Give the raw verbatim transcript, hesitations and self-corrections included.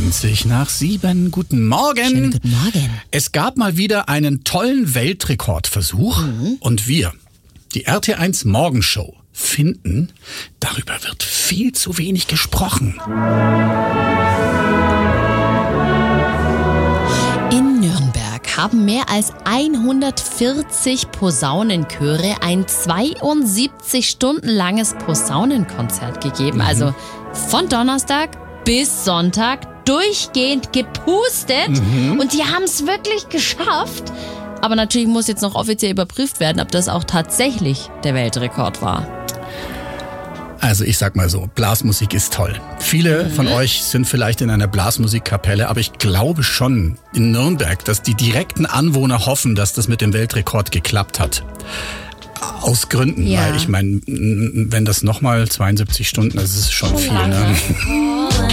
zwanzig nach sieben. Guten Morgen. Schönen guten Morgen. Es gab mal wieder einen tollen Weltrekordversuch Mhm. und wir, die R T eins Morgenshow, finden, darüber wird viel zu wenig gesprochen. In Nürnberg haben mehr als hundertvierzig Posaunenchöre ein zweiundsiebzig Stunden langes Posaunenkonzert gegeben. Mhm. Also von Donnerstag bis Sonntag durchgehend gepustet. Mhm. Und die haben es wirklich geschafft. Aber natürlich muss jetzt noch offiziell überprüft werden, ob das auch tatsächlich der Weltrekord war. Also ich sag mal so, Blasmusik ist toll. Viele von euch sind vielleicht in einer Blasmusikkapelle, aber ich glaube schon in Nürnberg, dass die direkten Anwohner hoffen, dass das mit dem Weltrekord geklappt hat. Aus Gründen, Ja. weil ich meine, wenn das nochmal zweiundsiebzig Stunden ist, ist es schon viel. Ne?